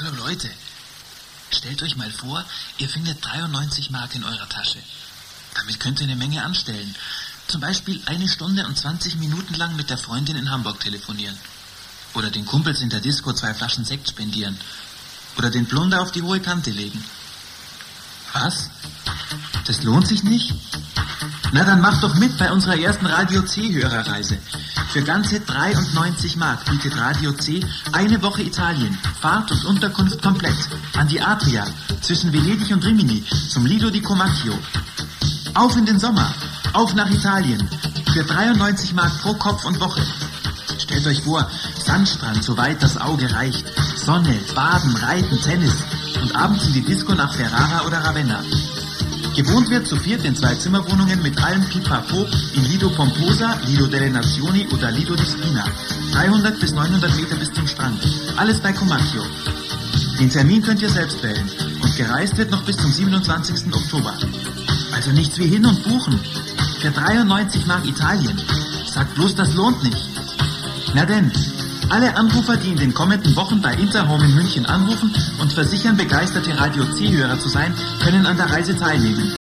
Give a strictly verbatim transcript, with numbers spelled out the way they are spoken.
Hallo Leute, stellt euch mal vor, ihr findet dreiundneunzig Mark in eurer Tasche. Damit könnt ihr eine Menge anstellen. Zum Beispiel eine Stunde und zwanzig Minuten lang mit der Freundin in Hamburg telefonieren. Oder den Kumpels in der Disco zwei Flaschen Sekt spendieren. Oder den Plunder auf die hohe Kante legen. Was? Das lohnt sich nicht? Na, dann macht doch mit bei unserer ersten Radio C-Hörerreise. Für ganze dreiundneunzig Mark bietet Radio C eine Woche Italien, Fahrt und Unterkunft komplett, an die Adria, zwischen Venedig und Rimini, zum Lido di Comacchio. Auf in den Sommer, auf nach Italien, für dreiundneunzig Mark pro Kopf und Woche. Stellt euch vor, Sandstrand, soweit das Auge reicht, Sonne, Baden, Reiten, Tennis und abends in die Disco nach Ferrara oder Ravenna. Gewohnt wird zu viert in zwei Zimmerwohnungen mit allem Pipapo in Lido Pomposa, Lido delle Nazioni oder Lido di Spina. dreihundert bis neunhundert Meter bis zum Strand. Alles bei Comacchio. Den Termin könnt ihr selbst wählen. Und gereist wird noch bis zum siebenundzwanzigsten Oktober. Also nichts wie hin und buchen. Für dreiundneunzig Mark Italien. Sagt bloß, das lohnt nicht. Na denn, alle Anrufer, die in den kommenden Wochen bei Interhome in München anrufen und versichern, begeisterte Radio C-Hörer zu sein, können an der Reise teilnehmen.